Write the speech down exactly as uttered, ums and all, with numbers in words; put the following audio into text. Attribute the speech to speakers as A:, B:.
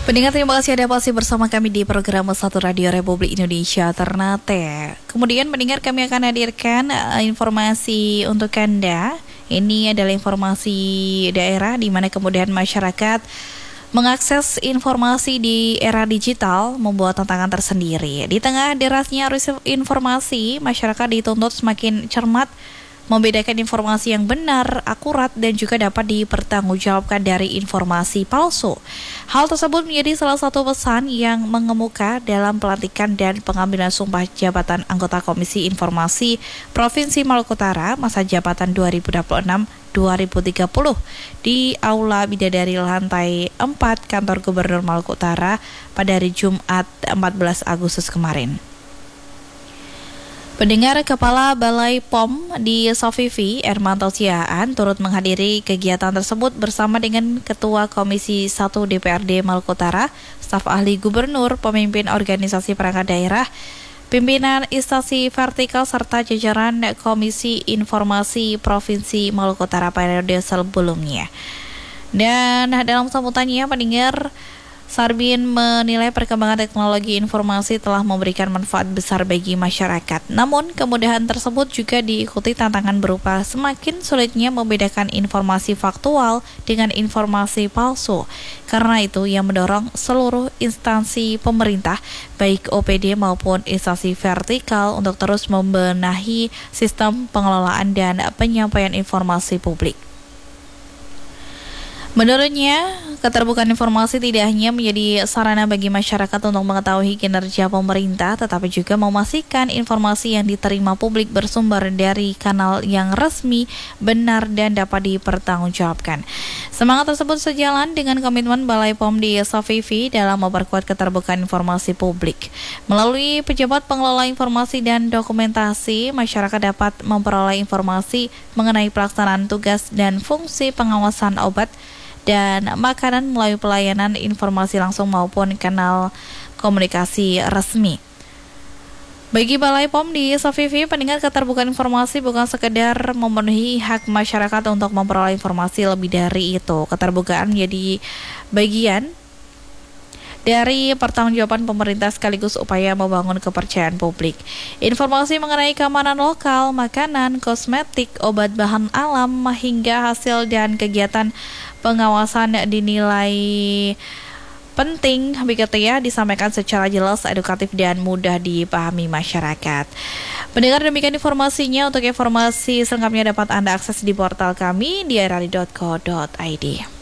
A: Pendengar, terima kasih Anda masih bersama kami di program Satu Radio Republik Indonesia Ternate. Kemudian pendengar, kami akan hadirkan uh, informasi untuk Anda. Ini adalah informasi daerah di mana kemudian masyarakat mengakses informasi di era digital membuat tantangan tersendiri. Di tengah derasnya arus informasi, masyarakat dituntut semakin cermat membedakan informasi yang benar, akurat, dan juga dapat dipertanggungjawabkan dari informasi palsu. Hal tersebut menjadi salah satu pesan yang mengemuka dalam pelantikan dan pengambilan sumpah jabatan anggota Komisi Informasi Provinsi Maluku Utara masa jabatan dua ribu dua puluh enam sampai dua ribu tiga puluh di Aula Bidadari lantai empat Kantor Gubernur Maluku Utara pada hari Jumat empat belas Agustus kemarin. Pendengar, Kepala Balai P O M di Sofivi, Ermanto Siaan, turut menghadiri kegiatan tersebut bersama dengan Ketua Komisi satu D P R D Maluku Utara, staf ahli gubernur, pemimpin organisasi perangkat daerah, pimpinan instansi vertikal, serta jajaran Komisi Informasi Provinsi Maluku Utara periode sebelumnya. Dan dalam sambutannya, pendengar, Sarbin menilai perkembangan teknologi informasi telah memberikan manfaat besar bagi masyarakat. Namun, kemudahan tersebut juga diikuti tantangan berupa semakin sulitnya membedakan informasi faktual dengan informasi palsu. Karena itu, ia mendorong seluruh instansi pemerintah, baik O P D maupun instansi vertikal, untuk terus membenahi sistem pengelolaan dan penyampaian informasi publik. Menurutnya, keterbukaan informasi tidak hanya menjadi sarana bagi masyarakat untuk mengetahui kinerja pemerintah, tetapi juga memastikan informasi yang diterima publik bersumber dari kanal yang resmi, benar, dan dapat dipertanggungjawabkan. Semangat tersebut sejalan dengan komitmen Balai P O M di Sofivi dalam memperkuat keterbukaan informasi publik. Melalui pejabat pengelola informasi dan dokumentasi, masyarakat dapat memperoleh informasi mengenai pelaksanaan tugas dan fungsi pengawasan obat dan makanan melalui pelayanan informasi langsung maupun kanal komunikasi resmi. Bagi Balai P O M di Sofivi, pendengar, keterbukaan informasi bukan sekedar memenuhi hak masyarakat untuk memperoleh informasi, lebih dari itu. Keterbukaan menjadi bagian dari pertanggungjawaban pemerintah sekaligus upaya membangun kepercayaan publik. Informasi mengenai keamanan lokal, makanan, kosmetik, obat bahan alam, hingga hasil dan kegiatan pengawasan dinilai penting begitu ya, disampaikan secara jelas, edukatif, dan mudah dipahami masyarakat. Pendengar, demikian informasinya. Untuk informasi selengkapnya dapat Anda akses di portal kami di airradio dot co dot i d.